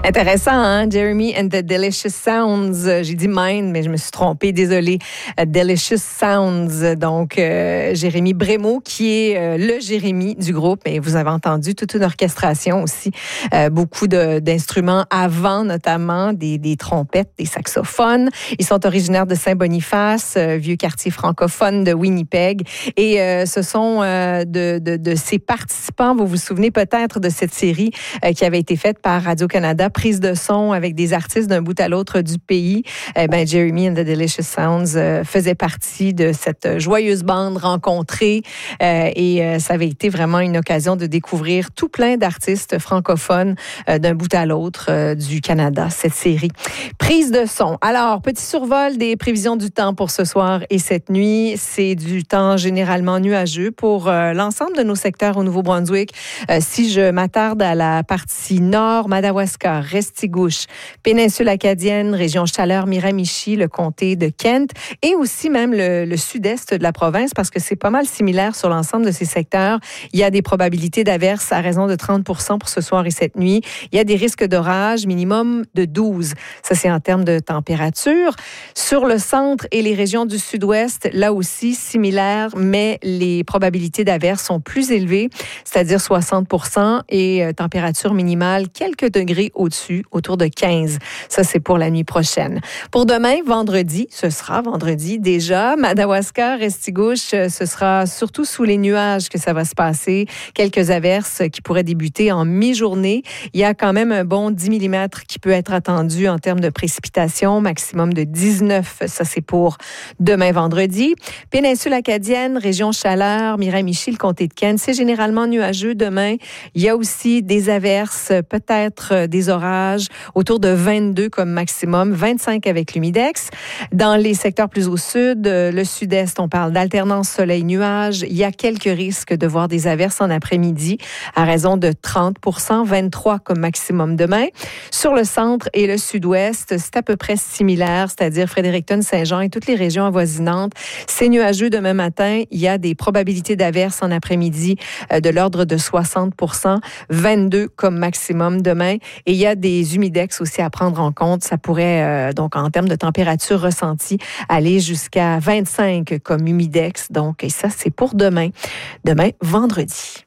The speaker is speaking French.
Intéressant, hein? Jeremy and the Delicious Sounds. J'ai dit Mind, mais je me suis trompée, désolée. Delicious Sounds. Donc, Jérémy Brémaud, qui est le Jérémy du groupe. Et vous avez entendu toute une orchestration aussi. Beaucoup d'instruments à vent, notamment des trompettes, des saxophones. Ils sont originaires de Saint-Boniface, vieux quartier francophone de Winnipeg. Et ce sont de ces participants, vous vous souvenez peut-être de cette série qui avait été faite par Radio-Canada, prise de son avec des artistes d'un bout à l'autre du pays. Jeremy and the Delicious Sounds faisait partie de cette joyeuse bande rencontrée et ça avait été vraiment une occasion de découvrir tout plein d'artistes francophones d'un bout à l'autre du Canada, cette série. Prise de son. Alors, petit survol des prévisions du temps pour ce soir et cette nuit. C'est du temps généralement nuageux pour l'ensemble de nos secteurs au Nouveau-Brunswick. Si je m'attarde à la partie nord, Madawaska, Restigouche, péninsule acadienne, région chaleur, Miramichi, le comté de Kent et aussi même le sud-est de la province parce que c'est pas mal similaire sur l'ensemble de ces secteurs. Il y a des probabilités d'averses à raison de 30% pour ce soir et cette nuit. Il y a des risques d'orage, minimum de 12. Ça, c'est en termes de température. Sur le centre et les régions du sud-ouest, là aussi, similaire, mais les probabilités d'averses sont plus élevées, c'est-à-dire 60% et température minimale quelques degrés au-dessus, autour de 15. Ça, c'est pour la nuit prochaine. Pour demain, vendredi, ce sera vendredi déjà. Madawaska, Restigouche, ce sera surtout sous les nuages que ça va se passer. Quelques averses qui pourraient débuter en mi-journée. Il y a quand même un bon 10 mm qui peut être attendu en termes de précipitations, maximum de 19. Ça, c'est pour demain vendredi. Péninsule acadienne, région chaleur, Miramichi, le comté de Kent, c'est généralement nuageux demain. Il y a aussi des averses, peut-être des orages, autour de 22 comme maximum, 25 avec l'humidex. Dans les secteurs plus au sud, le sud-est, on parle d'alternance soleil-nuage. Il y a quelques risques de voir des averses en après-midi à raison de 30%, 23 comme maximum demain. Sur le centre et le sud-ouest, c'est à peu près similaire, c'est-à-dire Fredericton, Saint-Jean et toutes les régions avoisinantes. C'est nuageux demain matin. Il y a des probabilités d'averses en après-midi de l'ordre de 60%, 22 comme maximum demain. Et il y a des humidex aussi à prendre en compte. Ça pourrait, donc en termes de température ressentie, aller jusqu'à 25 comme humidex. Donc, et ça, c'est pour demain. Demain, vendredi.